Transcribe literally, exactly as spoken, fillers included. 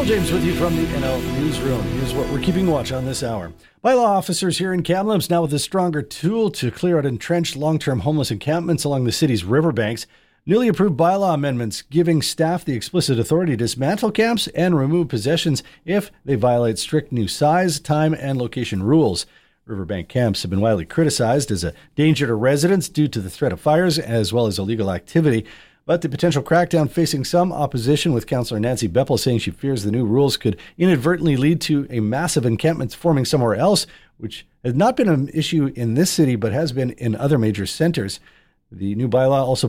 Paul James with you from the N L Newsroom. Here's what we're keeping watch on this hour. Bylaw officers here in Kamloops now with a stronger tool to clear out entrenched long-term homeless encampments along the city's riverbanks. Newly approved bylaw amendments giving staff the explicit authority to dismantle camps and remove possessions if they violate strict new size, time, and location rules. Riverbank camps have been widely criticized as a danger to residents due to the threat of fires as well as illegal activity. But the potential crackdown facing some opposition, with Councillor Nancy Beppel saying she fears the new rules could inadvertently lead to a massive encampment forming somewhere else, which has not been an issue in this city but has been in other major centres. The new bylaw also